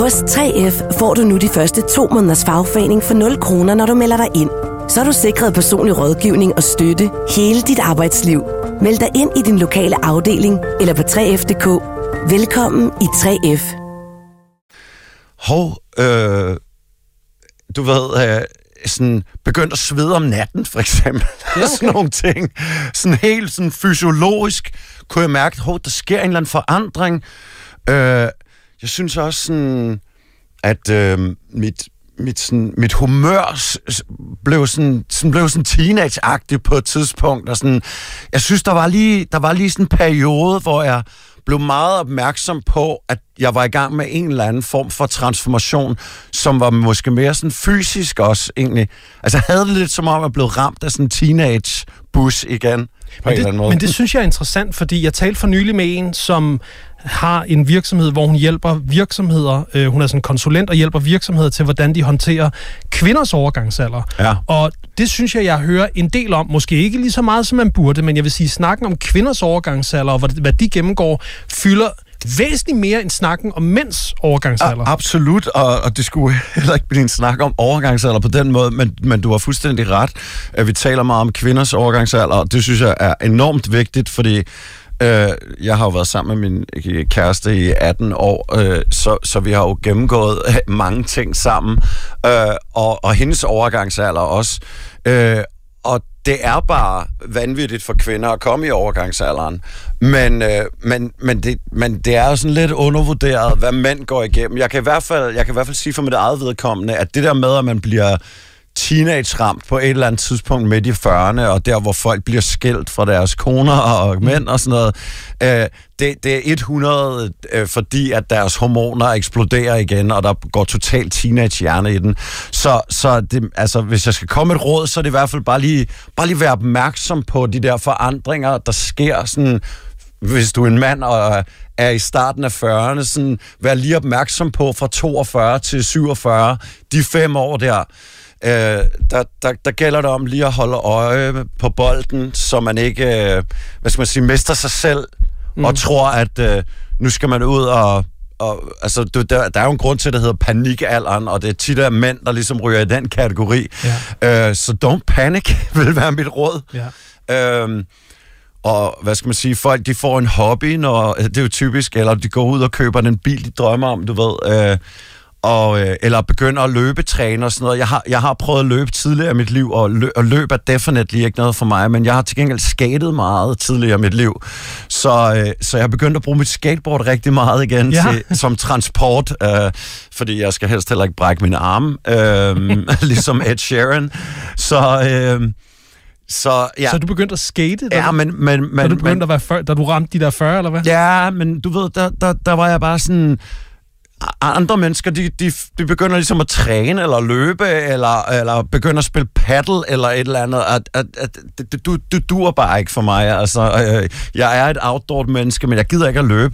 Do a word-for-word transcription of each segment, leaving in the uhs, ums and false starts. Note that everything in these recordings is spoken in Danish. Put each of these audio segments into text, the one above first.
Hos tre F får du nu de første to måneders fagforening for nul kroner, når du melder dig ind. Så er du sikret personlig rådgivning og støtte hele dit arbejdsliv. Meld dig ind i din lokale afdeling eller på tre f punktum d k. Velkommen i tre F. Hov, øh, du ved, øh, sådan begyndt at svede om natten, for eksempel. Ja, okay. Sådan nogle ting. Sådan helt sådan fysiologisk kunne jeg mærke, hov, der sker en eller anden forandring. Øh, jeg synes også sådan, at øh, mit, mit, sådan, mit humør blev sådan, sådan, blev sådan teenage-agtigt på et tidspunkt. Og sådan, jeg synes, der var lige, der var lige sådan en periode, hvor jeg blev meget opmærksom på, at jeg var i gang med en eller anden form for transformation, som var måske mere sådan fysisk også, egentlig. Altså, jeg havde det lidt som om, jeg blev ramt af sådan en teenage-bus igen, på men en eller anden måde. Men det synes jeg er interessant, fordi jeg talte for nylig med en, som har en virksomhed, hvor hun hjælper virksomheder, øh, hun er sådan en konsulent og hjælper virksomheder til, hvordan de håndterer kvinders overgangsalder. Ja. Og det synes jeg, jeg hører en del om, måske ikke lige så meget, som man burde, men jeg vil sige, snakken om kvinders overgangsalder og hvad de gennemgår, fylder væsentligt mere end snakken om mænds overgangsalder. A- absolut, og, og det skulle heller ikke blive en snak om overgangsalder på den måde, men, men du har fuldstændig ret, at vi taler meget om kvinders overgangsalder, og det synes jeg er enormt vigtigt, fordi øh, jeg har jo været sammen med min kæreste i atten år, øh, så, så vi har jo gennemgået mange ting sammen, øh, og, og hendes overgangsalder også. Øh, og det er bare vanvittigt for kvinder at komme i overgangsalderen. Men, øh, men, men, det, men det er jo sådan lidt undervurderet, hvad mænd går igennem. Jeg kan i hvert fald, jeg kan i hvert fald sige for mit eget vedkommende, at det der med, at man bliver teenage-ramt på et eller andet tidspunkt midt i fyrrerne, og der, hvor folk bliver skilt fra deres koner og mænd og sådan noget, øh, det, det er hundrede, øh, fordi at deres hormoner eksploderer igen, og der går totalt teenage-hjerne i den. Så, så det, altså, hvis jeg skal komme et råd, så er det i hvert fald bare lige, bare lige være opmærksom på de der forandringer, der sker sådan, hvis du er en mand og er i starten af fyrrerne, sådan, vær lige opmærksom på fra toogfyrre til syvogfyrre, de fem år der, Øh, der, der, der gælder det om lige at holde øje på bolden, så man ikke, øh, hvad skal man sige, mister sig selv, mm. og tror, at øh, nu skal man ud og, og altså, der, der er jo en grund til, at det hedder panikalderen, og det er tit af mænd, der ligesom ryger i den kategori. Ja. Øh, så don't panic, vil være mit råd. Ja. Øh, og hvad skal man sige, folk de får en hobby, når, det er jo typisk, eller de går ud og køber den bil, de drømmer om, du ved, øh, og, øh, eller begynder at løbetræne og sådan noget. Jeg har, jeg har prøvet at løbe tidligere i mit liv, og, lø, og løb er definitely ikke noget for mig, men jeg har til gengæld skatet meget tidligere i mit liv. Så, øh, så jeg har begyndt at bruge mit skateboard rigtig meget igen ja. til, som transport, øh, fordi jeg skal helst heller ikke brække mine arme, øh, ligesom Ed Sheeran. Så... Øh, Så, ja. så du begyndte at skate? Da ja, men... men, men da du begyndte men, at være før, da du ramte de der fyrre, eller hvad? Ja, men du ved, der, der, der var jeg bare sådan... Andre mennesker, de, de, de begynder ligesom at træne, eller løbe, eller, eller begynder at spille paddle, eller et eller andet. At, at, at, det, du, du duer bare ikke for mig. Altså, øh, jeg er et outdoor-menneske, men jeg gider ikke at løbe.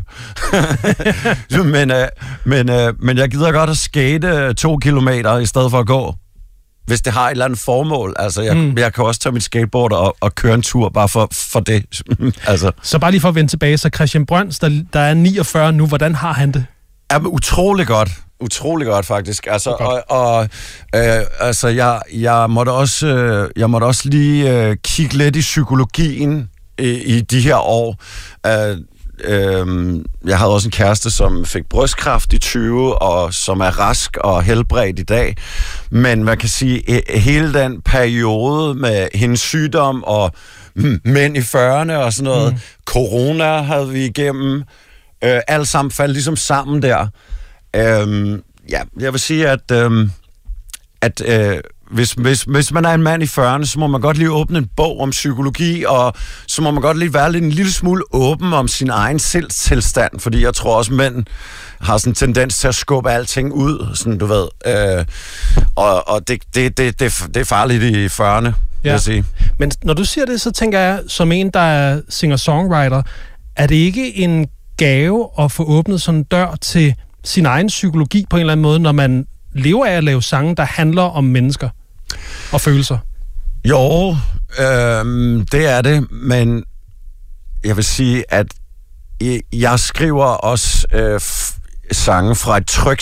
men, øh, men, øh, men jeg gider godt at skate to kilometer, i stedet for at gå. Hvis det har et eller andet formål. Altså, jeg, mm. jeg kan også tage mit skateboard og, og køre en tur, bare for, for det. altså. Så bare lige for at vende tilbage, så Christian Brøns, der, der er niogfyrre nu, hvordan har han det? Ja, men utrolig godt. Utrolig godt, faktisk. Altså, og, og øh, altså, jeg, jeg, måtte også, øh, jeg måtte også lige øh, kigge lidt i psykologien i, i de her år. Øh, øh, jeg havde også en kæreste, som fik brystkræft i tyve, og som er rask og helbredt i dag. Men man kan sige, hele den periode med hendes sygdom og mænd i fyrrerne og sådan noget, mm. corona havde vi igennem, Øh, alle sammen faldt ligesom sammen der. Øh, ja, jeg vil sige, at, øh, at øh, hvis, hvis, hvis man er en mand i fyrrerne, så må man godt lige åbne en bog om psykologi, og så må man godt lige være lidt en lille smule åben om sin egen selvtilstand, fordi jeg tror også, mænd har sådan en tendens til at skubbe alting ud, sådan du ved. Øh, og og det, det, det, det, det er farligt i fyrrerne, vil jeg sige. Men når du siger det, så tænker jeg, som en, der er singer-songwriter, er det ikke en gave at få åbnet sådan en dør til sin egen psykologi på en eller anden måde, når man lever af at lave sange, der handler om mennesker og følelser? Jo, øh, det er det, men jeg vil sige, at jeg skriver også øh, sange fra et trygt